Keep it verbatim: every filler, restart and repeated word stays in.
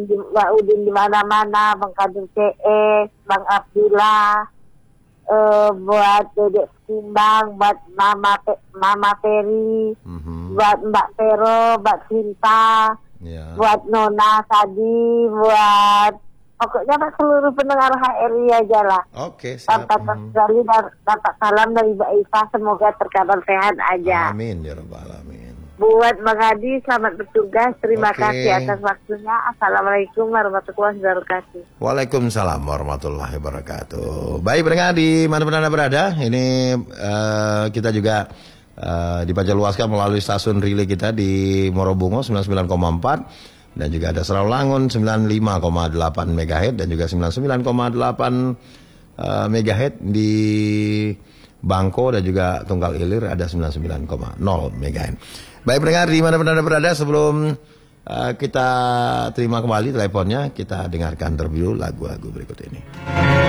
Mbak Udin di mana-mana, Bang Kadun C S, Bang Abdullah, uh, buat Dedek Timbang, buat Mama Pe Mama Peri, mm-hmm. buat Mbak Pero, Mbak Cinta, yeah. buat Nona Sadi, buat pokoknya Pak seluruh pendengar H R I aja lah. Oke, okay, siap. Tanpa sekali dapat salam dari Mbak Ifa, semoga terkabar sehat aja. Amin ya rabbal alamin. Buat Bang Adi, selamat bertugas. Terima okay. kasih atas waktunya. Assalamualaikum warahmatullahi wabarakatuh. Waalaikumsalam warahmatullahi wabarakatuh. Baik pendengar di mana-mana Anda berada, ini uh, kita juga uh, dibaca luaskan melalui stasiun relay kita di Morobungo sembilan puluh sembilan koma empat dan juga ada Serawangun sembilan puluh lima koma delapan megahertz dan juga sembilan puluh sembilan koma delapan uh, megahertz di Bangko dan juga Tunggal Ilir ada sembilan puluh sembilan koma nol megahertz. Baik pendengar di mana-mana Anda berada, sebelum uh, kita terima kembali teleponnya, kita dengarkan terlebih dahulu lagu-lagu berikut ini.